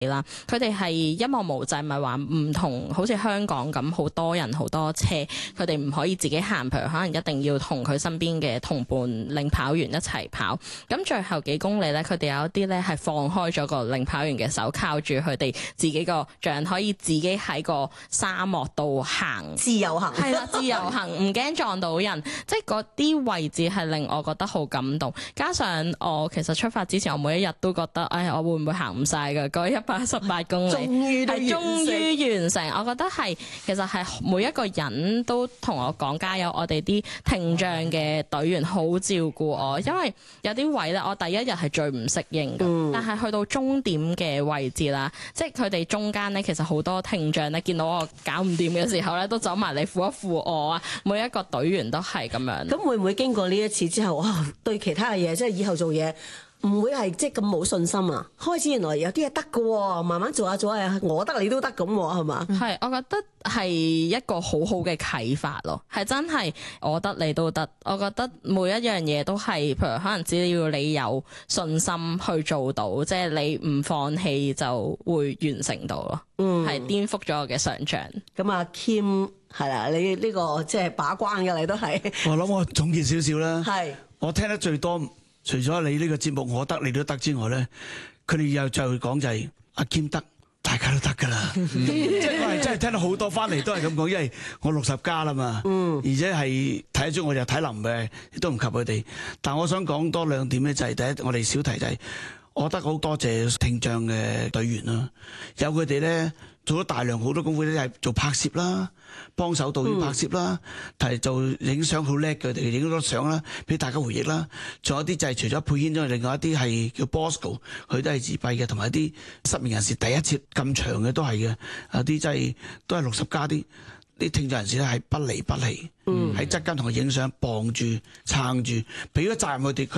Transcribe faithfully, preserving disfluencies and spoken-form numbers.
啦，佢哋係一望無際，咪話唔同，好似香港咁好多人好多車，佢哋唔可以自己行，譬如可能一定要同佢身邊嘅同伴領跑員一齊跑。咁最後幾公里咧，佢哋有一啲咧係放開咗個領跑員嘅手，靠住佢哋自己個杖可以自己喺個沙漠度行， 自由行係啦，自由行唔驚撞到人，即係嗰啲位置係令我覺得好感動。加上我其實出發之前，我每一日都覺得，唉，我會唔會行唔晒㗎？嗰一百一十八公里， 終於都係終於完成。我覺得係其實係每一個人都同我講加油，我哋啲聽障嘅隊員好照顧我，因為有啲位咧，我第一日係最唔適應嘅，嗯、但係去到終點嘅位置啦，即係佢哋中間咧，其實好多聽障咧，見到我搞唔掂嘅時候咧，都走埋嚟扶一扶我啊！每一個隊員都係咁樣。 咁會唔會經過呢一次之後，哇，對其他嘅嘢，即係以後做嘢唔會係即係咁冇信心啊？開始原來有啲嘢得㗎喎，慢慢做下做下，我得你都得咁喎，係嘛？ 係，我覺得係一個好好嘅啟發咯，係真係我得你都得。我覺得每一樣嘢都係，譬如可能只要你有信心去做到，即係你唔放棄就會完成到咯。嗯，係顛覆咗我嘅想像。 咁阿 Kim 係啦，你呢個即係把關嘅，你都係。 我諗我總結少少啦。 係。我聽得最多，除咗你呢個節目我得你都得之外咧，佢哋又就講就係阿 Kim 得，大家都得㗎啦。即係我係真係聽到好多翻嚟都係咁講，因為我六十加啦嘛，嗯、而且係睇得出我就體能嘅都唔及佢哋。但我想講多兩點咧，就係第一，我哋小提就係、是。我覺得好多謝聽障嘅隊員啦，有佢哋咧做咗大量好多功夫咧，係做拍攝啦，幫手導演拍攝啦，係、嗯、做影相好叻嘅，佢哋影好多相啦，俾大家回憶啦。仲有啲就係除咗佩軒之外，另外一啲係叫 Bosco， 佢都係自閉嘅，同埋一啲失明人士第一次咁長嘅都係嘅，有啲真係都係六十加啲。啲聽障人士咧係不離不棄，喺側間同佢影相，傍住撐住，俾咗責任佢哋。